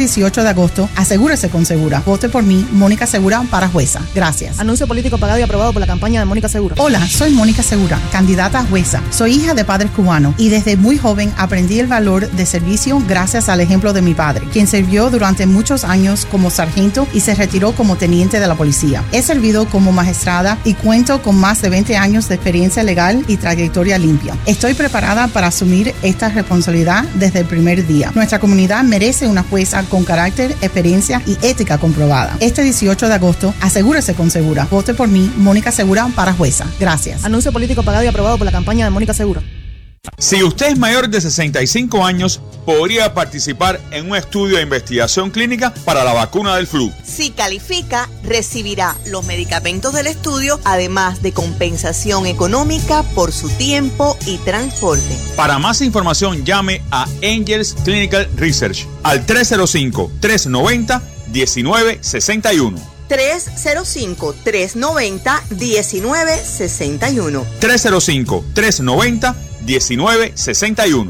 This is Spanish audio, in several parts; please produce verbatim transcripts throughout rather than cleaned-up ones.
dieciocho de agosto, asegúrese con Segura. Vote por mí, Mónica Segura, para jueza. Gracias. Anuncio político pagado y aprobado por la campaña de Mónica Segura. Hola, soy Mónica Segura, candidata a jueza. Soy hija de padres cubanos y desde muy joven aprendí el valor de servicio gracias al ejemplo de mi padre, quien sirvió durante muchos años como sargento y se retiró como teniente de la policía. He servido como magistrada y cuento con más de veinte años de experiencia legal y trayectoria limpia. Estoy preparada para asumir esta responsabilidad desde el primer día. Nuestra comunidad merece una jueza con carácter, experiencia y ética comprobada. Este dieciocho de agosto, asegúrese con Segura. Vote por mí, Mónica Segura, para jueza. Gracias. Anuncio político pagado y aprobado por la campaña de Mónica Segura. Si usted es mayor de sesenta y cinco años, podría participar en un estudio de investigación clínica para la vacuna del flu. Si califica, recibirá los medicamentos del estudio, además de compensación económica por su tiempo y transporte. Para más información, llame a Angels Clinical Research al tres cero cinco, tres nueve cero, uno nueve seis uno. tres cero cinco, tres nueve cero, uno nueve seis uno. tres cero cinco, tres nueve cero, uno nueve seis uno.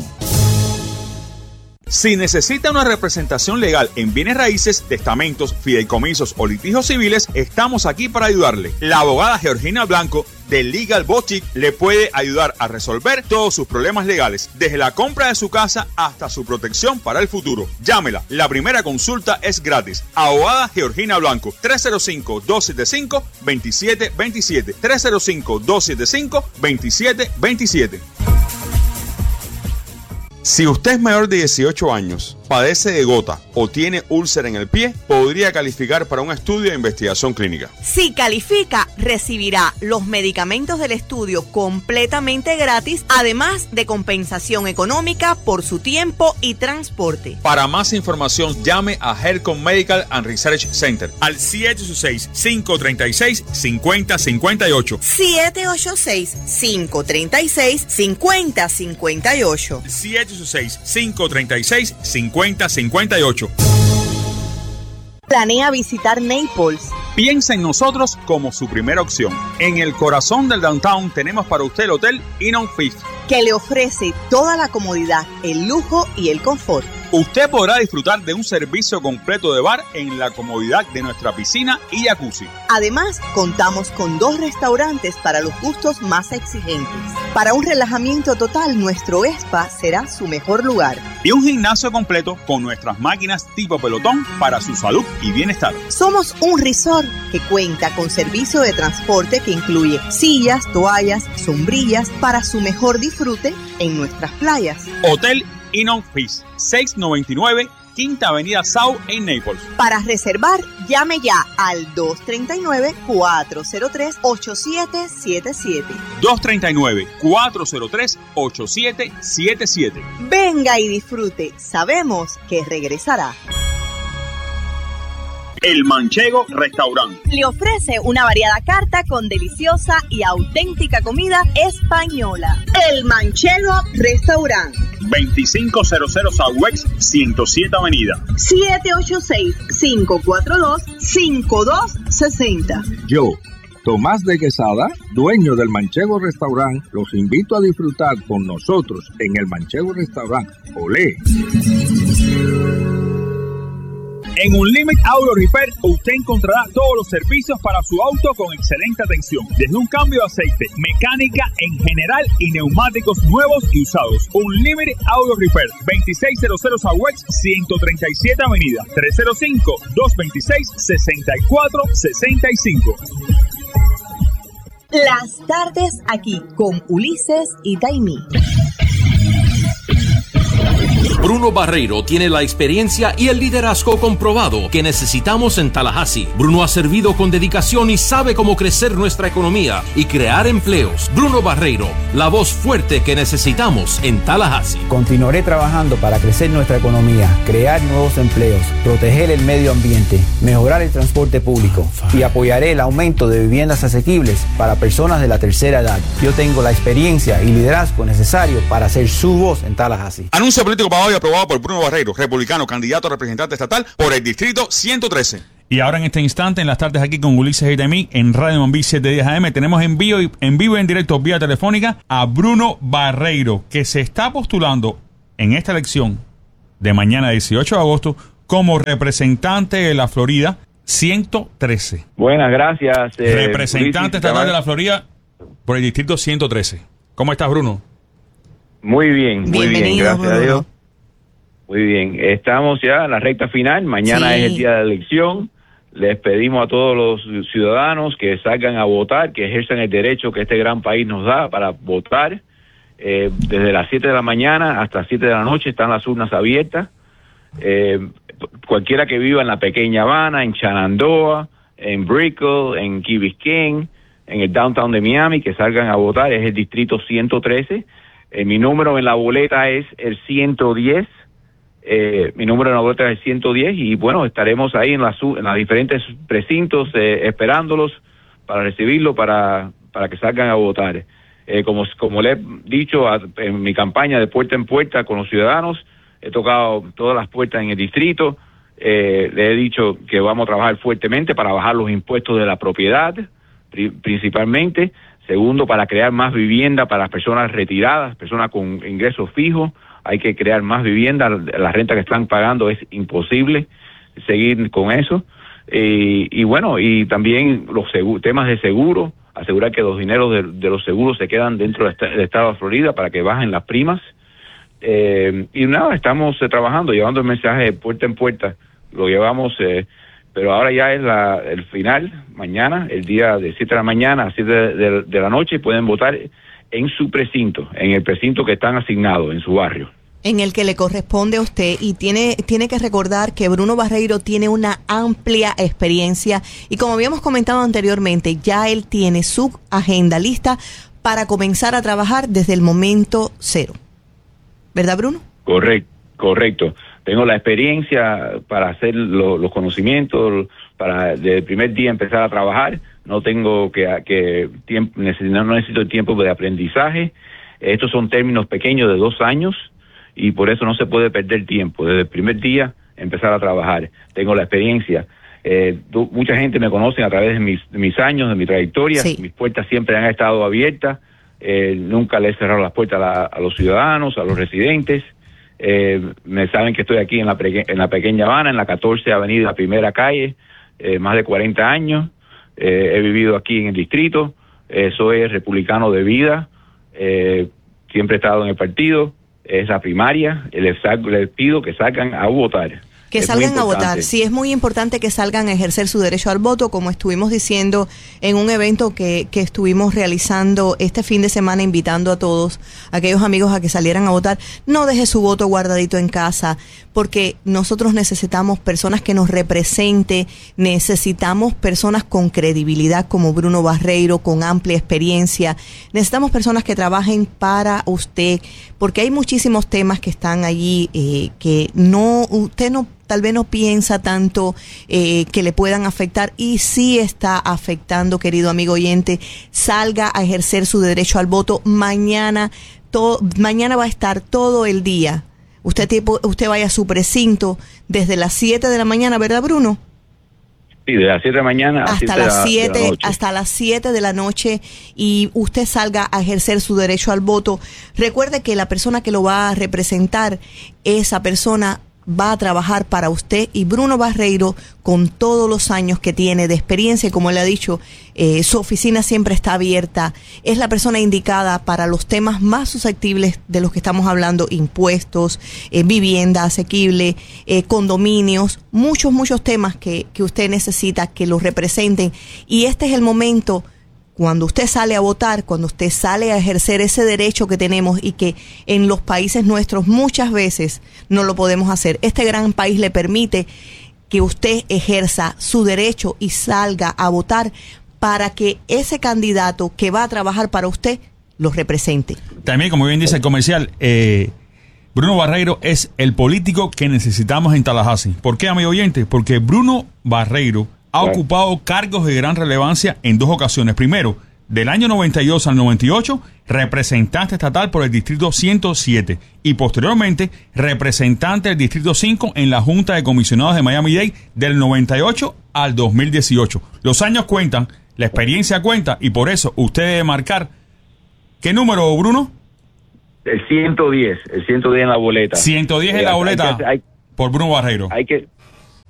Si necesita una representación legal en bienes raíces, testamentos, fideicomisos o litigios civiles, estamos aquí para ayudarle. La abogada Georgina Blanco de Legal Boutique le puede ayudar a resolver todos sus problemas legales, desde la compra de su casa hasta su protección para el futuro. Llámela, la primera consulta es gratis. Abogada Georgina Blanco, tres cero cinco, dos siete cinco, dos siete dos siete, tres cero cinco, dos siete cinco, dos siete dos siete. Si usted es mayor de dieciocho años, padece de gota o tiene úlcera en el pie, podría calificar para un estudio de investigación clínica. Si califica, recibirá los medicamentos del estudio completamente gratis, además de compensación económica por su tiempo y transporte. Para más información, llame a Helcom Medical and Research Center al siete ocho seis, cinco tres seis, cinco cero cinco ocho. siete ocho seis, cinco tres seis, cinco cero cinco ocho. siete ocho seis, cinco tres seis, cinco cero cinco ocho. Planea visitar Naples. Piensa en nosotros como su primera opción. En el corazón del downtown tenemos para usted el Hotel Inn on Fifth, que le ofrece toda la comodidad, el lujo y el confort. Usted podrá disfrutar de un servicio completo de bar en la comodidad de nuestra piscina y jacuzzi. Además, contamos con dos restaurantes para los gustos más exigentes. Para un relajamiento total, nuestro spa será su mejor lugar. Y un gimnasio completo con nuestras máquinas tipo pelotón para su salud y bienestar. Somos un resort que cuenta con servicio de transporte que incluye sillas, toallas, sombrillas para su mejor disfrute en nuestras playas. Hotel Inn on Fifth, seiscientos noventa y nueve Quinta Avenida South en Naples. Para reservar, llame ya al dos tres nueve, cuatro cero tres, ocho siete siete siete. dos tres nueve, cuatro cero tres, ocho siete siete siete. Venga y disfrute. Sabemos que regresará. El Manchego Restaurant le ofrece una variada carta con deliciosa y auténtica comida española. El Manchego Restaurant. veinticinco cero cero Southwest ciento siete Avenida. siete ocho seis, cinco cuatro dos, cinco dos seis cero. Yo, Tomás de Quesada, dueño del Manchego Restaurant, los invito a disfrutar con nosotros en el Manchego Restaurant. ¡Olé! En Unlimited Auto Repair usted encontrará todos los servicios para su auto con excelente atención, desde un cambio de aceite, mecánica en general y neumáticos nuevos y usados. Unlimited Auto Repair, veintiséis cero cero Southwest ciento treinta y siete Avenida, tres cero cinco, dos dos seis, seis cuatro seis cinco. Las tardes aquí con Ulises y Daimí. Bruno Barreiro tiene la experiencia y el liderazgo comprobado que necesitamos en Tallahassee. Bruno ha servido con dedicación y sabe cómo crecer nuestra economía y crear empleos. Bruno Barreiro, la voz fuerte que necesitamos en Tallahassee. Continuaré trabajando para crecer nuestra economía, crear nuevos empleos, proteger el medio ambiente, mejorar el transporte público y apoyaré el aumento de viviendas asequibles para personas de la tercera edad. Yo tengo la experiencia y liderazgo necesario para ser su voz en Tallahassee. Anuncio político pagado y aprobado por Bruno Barreiro, republicano, candidato a representante estatal por el distrito ciento trece. Y ahora en este instante, en las tardes aquí con Ulises y Daimí, en Radio Mambí siete diez A M, tenemos en vivo, y, en vivo y en directo vía telefónica a Bruno Barreiro, que se está postulando en esta elección de mañana dieciocho de agosto como representante de la Florida ciento trece. Buenas, gracias. Eh, representante estatal de la Florida por el distrito ciento trece. ¿Cómo estás, Bruno? Muy bien, muy Bienvenido, bien, gracias Bruno. a Dios. Muy bien, estamos ya en la recta final. Mañana Sí. es el día de la elección. Les pedimos a todos los ciudadanos que salgan a votar, que ejerzan el derecho que este gran país nos da para votar. Eh, desde las siete de la mañana hasta las siete de la noche están las urnas abiertas. Eh, cualquiera que viva en la pequeña Habana, en Shenandoah, en Brickell, en Key Biscayne, en el downtown de Miami, que salgan a votar. Es el distrito ciento trece. Eh, mi número en la boleta es el ciento diez. Eh, mi número en la boleta es el ciento diez y bueno, estaremos ahí en las en los diferentes precintos eh, esperándolos para recibirlo, para para que salgan a votar. Eh, como como le he dicho a, en mi campaña de puerta en puerta con los ciudadanos, he tocado todas las puertas en el distrito. Eh, le he dicho que vamos a trabajar fuertemente para bajar los impuestos de la propiedad, pri- principalmente. Segundo, para crear más vivienda para las personas retiradas, personas con ingresos fijos. Hay que crear más vivienda. La renta que están pagando es imposible seguir con eso. Eh, y bueno, y también los segu- temas de seguro, asegurar que los dineros de, de los seguros se quedan dentro del, est- del estado de Florida para que bajen las primas. Eh, y nada, estamos eh, trabajando, llevando el mensaje de puerta en puerta. Lo llevamos, eh, pero ahora ya es la, el final, mañana, el día de siete de la mañana a siete de, de, de la noche, pueden votar en su precinto, en el precinto que están asignados, en su barrio. En el que le corresponde a usted, y tiene tiene que recordar que Bruno Barreiro tiene una amplia experiencia y como habíamos comentado anteriormente, ya él tiene su agenda lista para comenzar a trabajar desde el momento cero. ¿Verdad, Bruno? Correcto, correcto. Tengo la experiencia para hacer lo, los conocimientos, para desde el primer día empezar a trabajar. No tengo que, que tiempo, necesito, no necesito el tiempo de aprendizaje. Estos son términos pequeños de dos años y por eso no se puede perder tiempo. Desde el primer día empezar a trabajar. Tengo la experiencia. Eh, tu, mucha gente me conoce a través de mis, de mis años, de mi trayectoria. Sí. Mis puertas siempre han estado abiertas. Eh, nunca le he cerrado las puertas a, la, a los ciudadanos, a los residentes. Eh, me saben que estoy aquí en la, pre, en la pequeña Habana, en la catorce Avenida Primera Calle, eh, más de cuarenta años. Eh, he vivido aquí en el distrito. Eh, soy republicano de vida. Eh, siempre he estado en el partido. Es la primaria. Les, les pido que salgan a votar. Que es salgan a votar. Sí, es muy importante que salgan a ejercer su derecho al voto, como estuvimos diciendo en un evento que, que estuvimos realizando este fin de semana, invitando a todos aquellos amigos a que salieran a votar. No deje su voto guardadito en casa, porque nosotros necesitamos personas que nos representen, necesitamos personas con credibilidad como Bruno Barreiro, con amplia experiencia. Necesitamos personas que trabajen para usted, porque hay muchísimos temas que están allí eh, que no usted no tal vez no piensa tanto eh, que le puedan afectar y sí está afectando, querido amigo oyente. Salga a ejercer su derecho al voto. Mañana, to, mañana va a estar todo el día. Usted, tipo, usted vaya a su precinto desde las siete de la mañana, ¿verdad, Bruno? Sí, de las siete de la mañana hasta las siete, hasta las siete de la noche, y usted salga a ejercer su derecho al voto. Recuerde que la persona que lo va a representar, esa persona va a trabajar para usted, y Bruno Barreiro, con todos los años que tiene de experiencia, como él ha dicho, eh, su oficina siempre está abierta. Es la persona indicada para los temas más susceptibles de los que estamos hablando: impuestos, eh, vivienda asequible, eh, condominios, muchos, muchos temas que, que usted necesita que los representen. Y este es el momento, cuando usted sale a votar, cuando usted sale a ejercer ese derecho que tenemos y que en los países nuestros muchas veces no lo podemos hacer. Este gran país le permite que usted ejerza su derecho y salga a votar para que ese candidato que va a trabajar para usted lo represente. También, como bien dice el comercial, eh, Bruno Barreiro es el político que necesitamos en Tallahassee. ¿Por qué, amigo oyente? Porque Bruno Barreiro ha ocupado cargos de gran relevancia en dos ocasiones. Primero, del año noventa y dos al noventa y ocho, representante estatal por el distrito ciento siete, y posteriormente representante del distrito cinco en la Junta de Comisionados de Miami-Dade del noventa y ocho al dos mil dieciocho. Los años cuentan, la experiencia cuenta, y por eso usted debe marcar. ¿Qué número, Bruno? El ciento diez, el ciento diez en la boleta. ciento diez en eh, la boleta. Hay que, hay, por Bruno Barreiro. Hay que,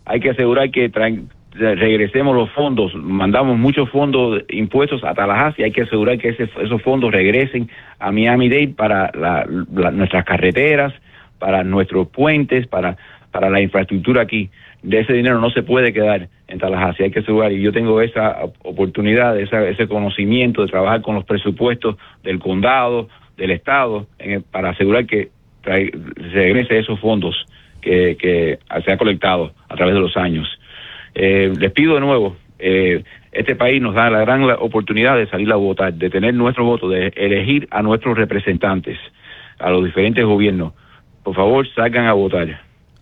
hay que asegurar que traen, regresemos los fondos. Mandamos muchos fondos impuestos a Tallahassee, hay que asegurar que ese, esos fondos regresen a Miami-Dade para la, la, nuestras carreteras, para nuestros puentes, para, para la infraestructura aquí. De ese dinero no se puede quedar en Tallahassee, hay que asegurar, y yo tengo esa oportunidad, esa, ese conocimiento de trabajar con los presupuestos del condado, del estado, en, para asegurar que trae, se regrese esos fondos que, que se ha colectado a través de los años. Eh, les pido de nuevo, eh, este país nos da la gran oportunidad de salir a votar, de tener nuestro voto, de elegir a nuestros representantes, a los diferentes gobiernos. Por favor, salgan a votar.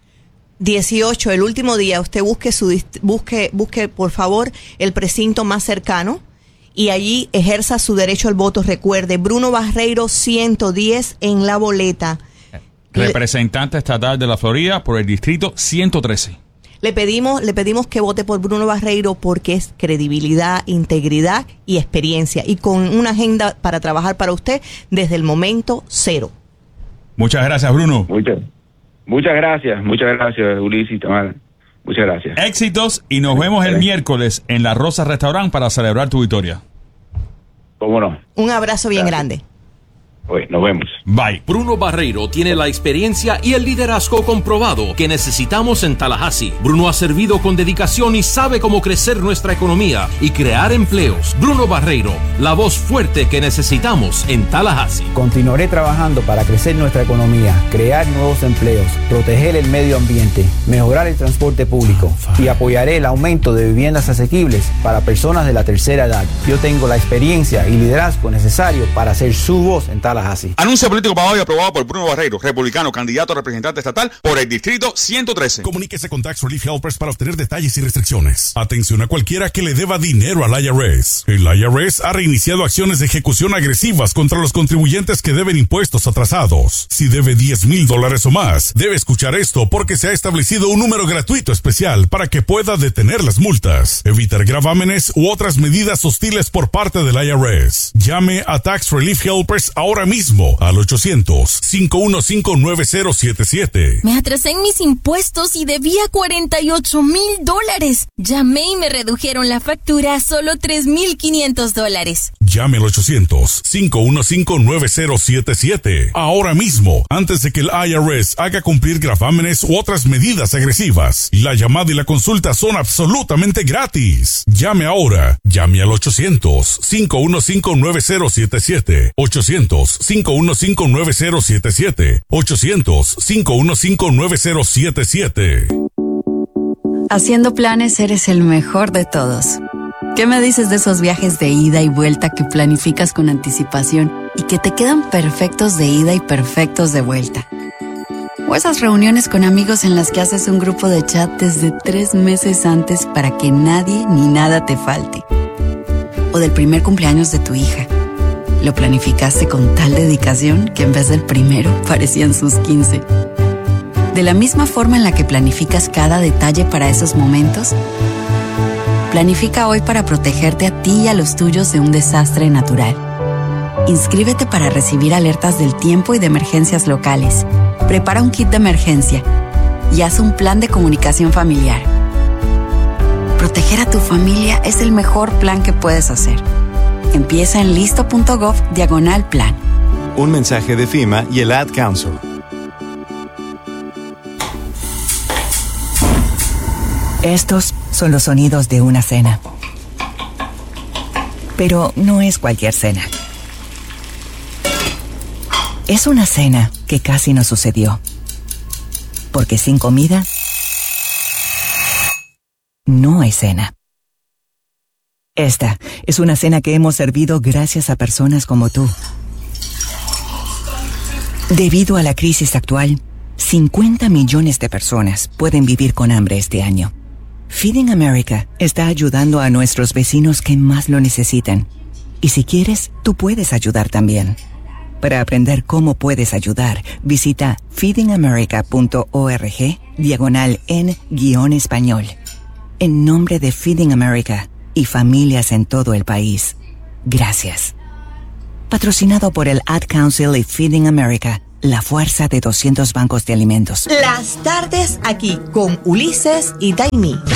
dieciocho, el último día, usted busque su busque busque por favor el precinto más cercano y allí ejerza su derecho al voto. Recuerde, Bruno Barreiro ciento diez en la boleta. Representante estatal de la Florida por el distrito ciento trece. Le pedimos, le pedimos que vote por Bruno Barreiro porque es credibilidad, integridad y experiencia, y con una agenda para trabajar para usted desde el momento cero. Muchas gracias, Bruno. Muchas, muchas gracias, muchas gracias, Ulises y Tamara. Muchas gracias. Éxitos y nos vemos el miércoles en La Rosa Restaurant para celebrar tu victoria. ¿Cómo no? Un abrazo bien Gracias. grande. Pues nos vemos. Bye. Bruno Barreiro tiene la experiencia y el liderazgo comprobado que necesitamos en Tallahassee. Bruno ha servido con dedicación y sabe cómo crecer nuestra economía y crear empleos. Bruno Barreiro, la voz fuerte que necesitamos en Tallahassee. Continuaré trabajando para crecer nuestra economía, crear nuevos empleos, proteger el medio ambiente, mejorar el transporte público y apoyaré el aumento de viviendas asequibles para personas de la tercera edad. Yo tengo la experiencia y liderazgo necesario para ser su voz en Tallahassee. Anuncio político pagado y aprobado por Bruno Barreiro, republicano, candidato a representante estatal por el distrito ciento trece. Comuníquese con Tax Relief Helpers para obtener detalles y restricciones. Atención a cualquiera que le deba dinero al I R S. El I R S ha reiniciado acciones de ejecución agresivas contra los contribuyentes que deben impuestos atrasados. Si debe diez mil dólares o más, debe escuchar esto porque se ha establecido un número gratuito especial para que pueda detener las multas, evitar gravámenes u otras medidas hostiles por parte del I R S. Llame a Tax Relief Helpers ahora mismo al ochocientos, cinco uno cinco, nueve cero siete siete. Me atrasé en mis impuestos y debía cuarenta y ocho mil dólares. Llamé y me redujeron la factura a solo tres mil quinientos dólares. Llame al ochocientos, cinco uno cinco, nueve cero siete siete. Ahora mismo, antes de que el I R S haga cumplir gravámenes u otras medidas agresivas. La llamada y la consulta son absolutamente gratis. Llame ahora. Llame al ochocientos, cinco uno cinco, nueve cero siete siete. ochocientos, cinco uno cinco, nueve cero siete siete. ochocientos, cinco uno cinco, nueve cero siete siete. Haciendo planes eres el mejor de todos. ¿Qué me dices de esos viajes de ida y vuelta que planificas con anticipación y que te quedan perfectos de ida y perfectos de vuelta? O esas reuniones con amigos en las que haces un grupo de chat desde tres meses antes para que nadie ni nada te falte. O del primer cumpleaños de tu hija. Lo planificaste con tal dedicación que en vez del primero parecían sus quince. De la misma forma en la que planificas cada detalle para esos momentos, planifica hoy para protegerte a ti y a los tuyos de un desastre natural. Inscríbete para recibir alertas del tiempo y de emergencias locales. Prepara un kit de emergencia y haz un plan de comunicación familiar. Proteger a tu familia es el mejor plan que puedes hacer. Empieza en listo.gov diagonal plan. Un mensaje de FEMA y el Ad Council. Estos son los sonidos de una cena. Pero no es cualquier cena. Es una cena que casi no sucedió. Porque sin comida, no hay cena. Esta es una cena que hemos servido gracias a personas como tú. Debido a la crisis actual, cincuenta millones de personas pueden vivir con hambre este año. Feeding America está ayudando a nuestros vecinos que más lo necesitan. Y si quieres, tú puedes ayudar también. Para aprender cómo puedes ayudar, visita feedingamerica.org diagonal en guión español. En nombre de Feeding America y familias en todo el país, gracias. Patrocinado por el Ad Council y Feeding America, la fuerza de doscientos bancos de alimentos. Las tardes aquí con Ulises y Daimi.